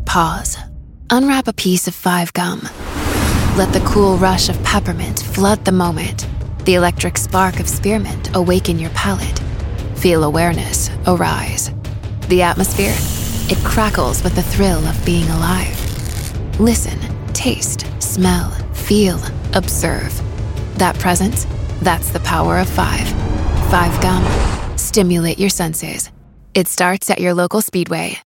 Pause. Unwrap a piece of 5 gum. Let the cool rush of peppermint flood the moment. The electric spark of spearmint awaken your palate. Feel awareness arise. The atmosphere, it crackles with the thrill of being alive. Listen, taste, smell, feel, observe. That presence, that's the power of 5. 5 gum. Stimulate your senses. It starts at your local Speedway.